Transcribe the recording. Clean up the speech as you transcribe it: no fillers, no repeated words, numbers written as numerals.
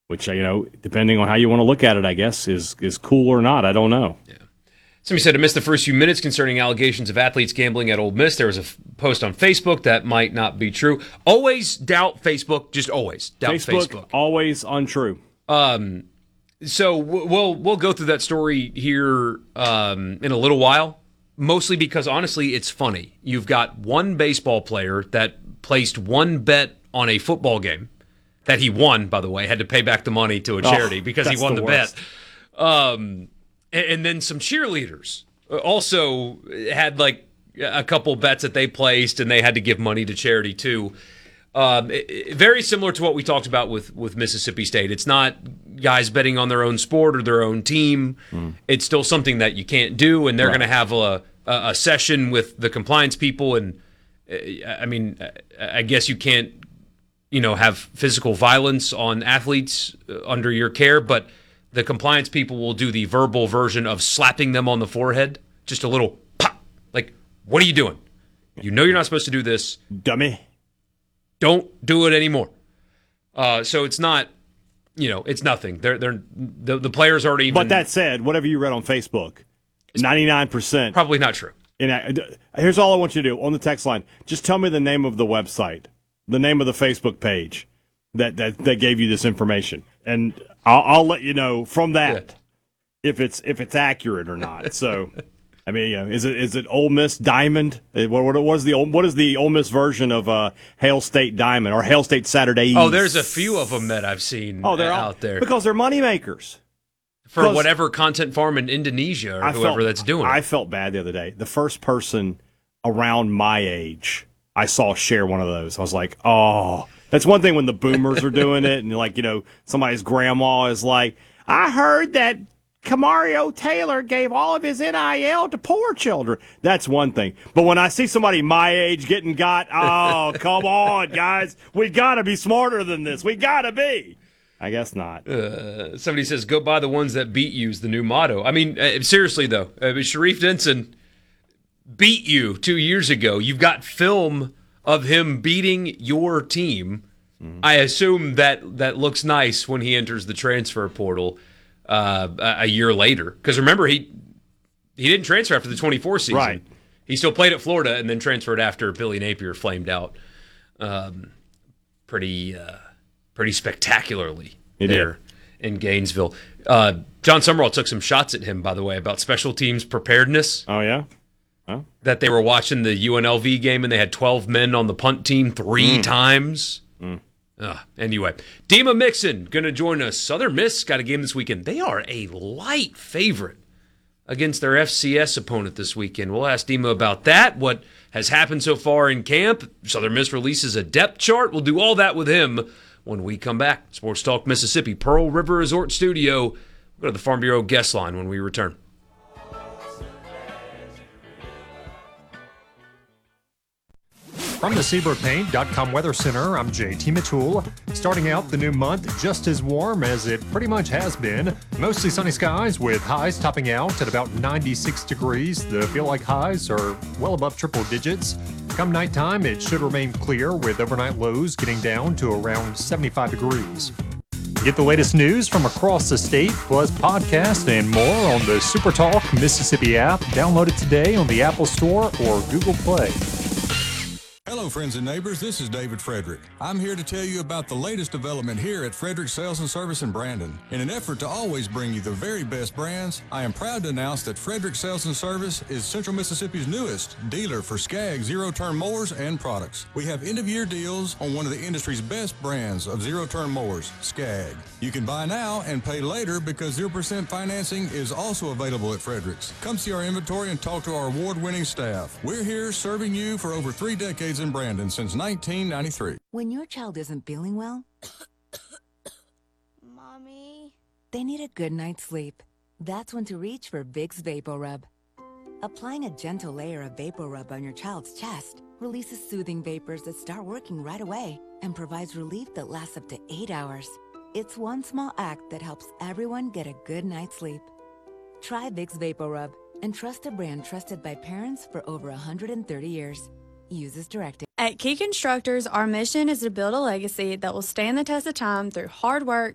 which, depending on how you want to look at it, I guess, is cool or not. I don't know. Yeah. Somebody said, I missed the first few minutes concerning allegations of athletes gambling at Ole Miss. There was a post on Facebook that might not be true. Always doubt Facebook. Just always doubt Facebook. Always untrue. So we'll go through that story here in a little while, mostly because, honestly, it's funny. You've got one baseball player that placed one bet on a football game that he won, by the way, had to pay back the money to a charity because he won the bet. And then some cheerleaders also had like a couple bets that they placed, and they had to give money to charity too. Very similar to what we talked about with Mississippi State. It's not guys betting on their own sport or their own team. It's still something that you can't do, and they're going to have a session with the compliance people. And I mean, I guess you can't, have physical violence on athletes under your care, but the compliance people will do the verbal version of slapping them on the forehead, just a little pop. Like, what are you doing? You know you're not supposed to do this, dummy. Don't do it anymore. So it's not, it's nothing. The players already. But that said, whatever you read on Facebook, 99% probably not true. And here's all I want you to do on the text line. Just tell me the name of the website, the name of the Facebook page that gave you this information, and I'll let you know from that if it's accurate or not. So. I mean, is it Ole Miss Diamond? What is the Ole Miss version of Hail State Diamond or Hail State Saturday East? Oh, there's a few of them that I've seen they're out there because they're money makers for whatever content farm in Indonesia or whoever that's doing it. I felt bad the other day. The first person around my age I saw share one of those. I was like, oh, that's one thing when the boomers are doing it, and somebody's grandma is like, I heard that Camario Taylor gave all of his NIL to poor children. That's one thing. But when I see somebody my age getting got, oh, come on, guys. We got to be smarter than this. We got to be. I guess not. Somebody says, go buy the ones that beat you is the new motto. I mean, seriously, though, Sharif Denson beat you 2 years ago. You've got film of him beating your team. I assume that looks nice when he enters the transfer portal. A year later, because remember he didn't transfer after the 24 season. Right. He still played at Florida and then transferred after Billy Napier flamed out pretty spectacularly there in Gainesville. John Summerall took some shots at him, by the way, about special teams preparedness. Oh yeah. Oh. That they were watching the UNLV game and they had 12 men on the punt team three times. Anyway, Dima Mixon going to join us. Southern Miss got a game this weekend. They are a light favorite against their FCS opponent this weekend. We'll ask Dima about that, what has happened so far in camp. Southern Miss releases a depth chart. We'll do all that with him when we come back. Sports Talk Mississippi, Pearl River Resort Studio. We'll go to the Farm Bureau guest line when we return. From the SeabrookPaint.com Weather Center, I'm JT Matul. Starting out the new month just as warm as it pretty much has been. Mostly sunny skies with highs topping out at about 96 degrees. The feel-like highs are well above triple digits. Come nighttime, it should remain clear with overnight lows getting down to around 75 degrees. Get the latest news from across the state, plus podcasts and more on the SuperTalk Mississippi app. Download it today on the Apple Store or Google Play. Hello, friends and neighbors. This is David Frederick. I'm here to tell you about the latest development here at Frederick Sales and Service in Brandon. In an effort to always bring you the very best brands, I am proud to announce that Frederick Sales and Service is Central Mississippi's newest dealer for Skag zero-turn mowers and products. We have end-of-year deals on one of the industry's best brands of zero-turn mowers, Skag. You can buy now and pay later because 0% financing is also available at Frederick's. Come see our inventory and talk to our award-winning staff. We're here serving you for over 3 decades in Brandon since 1993. When your child isn't feeling well, Mommy, they need a good night's sleep. That's when to reach for Vicks VapoRub. Applying a gentle layer of VapoRub on your child's chest releases soothing vapors that start working right away and provides relief that lasts up to 8 hours. It's one small act that helps everyone get a good night's sleep. Try Vicks VapoRub and trust a brand trusted by parents for over 130 years. Use as directed. at Key Constructors, our mission is to build a legacy that will stand the test of time through hard work,